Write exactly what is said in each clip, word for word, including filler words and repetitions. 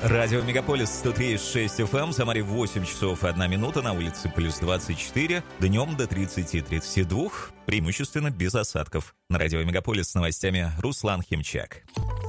Радио Мегаполис сто три и шесть эф эм, в Самаре восемь часов и одна минута, на улице плюс двадцать четыре, днем до тридцати тридцати двух, преимущественно без осадков. На Радио Мегаполис с новостями Руслан Химчак.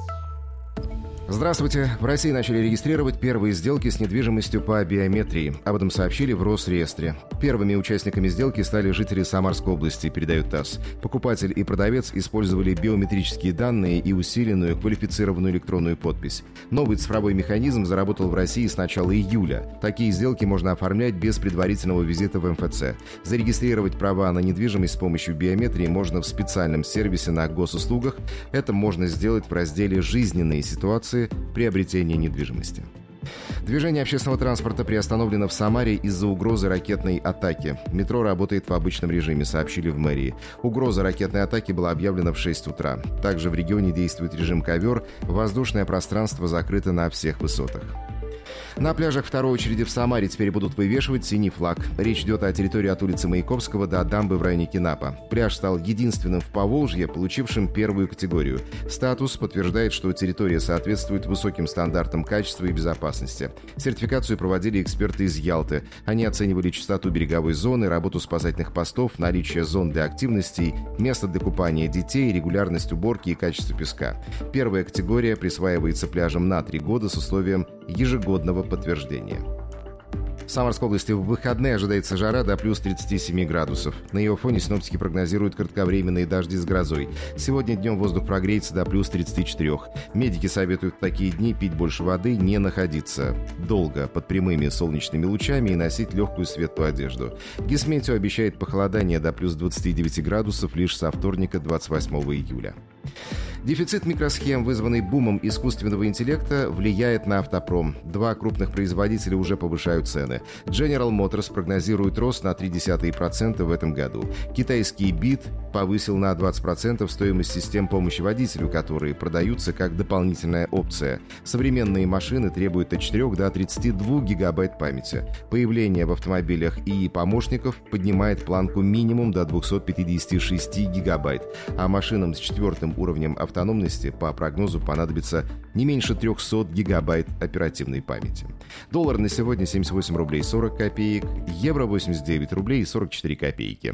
Здравствуйте. В России начали регистрировать первые сделки с недвижимостью по биометрии. Об этом сообщили в Росреестре. Первыми участниками сделки стали жители Самарской области, передает ТАСС. Покупатель и продавец использовали биометрические данные и усиленную квалифицированную электронную подпись. Новый цифровой механизм заработал в России с начала июля. Такие сделки можно оформлять без предварительного визита в эм эф цэ. Зарегистрировать права на недвижимость с помощью биометрии можно в специальном сервисе на госуслугах. Это можно сделать в разделе «Жизненные ситуации» приобретения недвижимости. Движение общественного транспорта приостановлено в Самаре из-за угрозы ракетной атаки. Метро работает в обычном режиме, сообщили в мэрии. Угроза ракетной атаки была объявлена в шесть утра. Также в регионе действует режим ковер, воздушное пространство закрыто на всех высотах. На пляжах второй очереди в Самаре теперь будут вывешивать синий флаг. Речь идет о территории от улицы Маяковского до дамбы в районе Кинапа. Пляж стал единственным в Поволжье, получившим первую категорию. Статус подтверждает, что территория соответствует высоким стандартам качества и безопасности. Сертификацию проводили эксперты из Ялты. Они оценивали чистоту береговой зоны, работу спасательных постов, наличие зон для активностей, место для купания детей, регулярность уборки и качество песка. Первая категория присваивается пляжам на три года с условием ежегодного подтверждения. В Самарской области в выходные ожидается жара до плюс тридцати семи градусов. На ее фоне синоптики прогнозируют кратковременные дожди с грозой. Сегодня днем воздух прогреется до плюс тридцати четырёх. Медики советуют в такие дни пить больше воды, не находиться долго под прямыми солнечными лучами и носить легкую светлую одежду. Гисметео обещает похолодание до плюс двадцати девяти градусов лишь со вторника, двадцать восьмого июля. Дефицит микросхем, вызванный бумом искусственного интеллекта, влияет на автопром. Два крупных производителя уже повышают цены. General Motors прогнозирует рост на ноль целых три десятых процента в этом году. Китайский Бит повысил на двадцать процентов стоимость систем помощи водителю, которые продаются как дополнительная опция. Современные машины требуют от четырёх до тридцати двух гигабайт памяти. Появление в автомобилях ИИ помощников поднимает планку минимум до двухсот пятидесяти шести гигабайт, а машинам с четвертым уровнем автономности по прогнозу понадобится не меньше трехсот гигабайт оперативной памяти. Доллар на сегодня семьдесят восемь рублей сорок копеек, евро восемьдесят девять рублей сорок четыре копейки.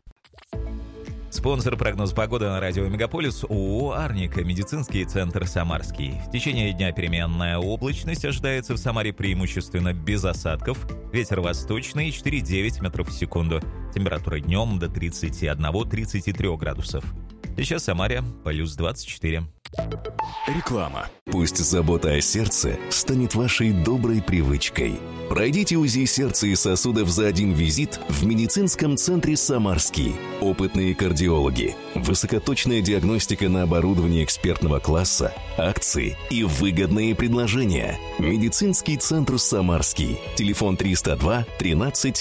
Спонсор прогноз погоды на радио Мегаполис ООО «Арника», медицинский центр «Самарский». В течение дня переменная облачность ожидается в Самаре преимущественно без осадков. Ветер восточный четыре и девять метров в секунду. Температура днем до тридцати одного — тридцати трёх градусов. Сейчас в Самаре плюс двадцать четыре. Реклама. Пусть забота о сердце станет вашей доброй привычкой. Пройдите УЗИ сердца и сосудов за один визит в медицинском центре «Самарский». Опытные кардиологи, высокоточная диагностика на оборудовании экспертного класса, акции и выгодные предложения. Медицинский центр «Самарский». Телефон триста два тринадцать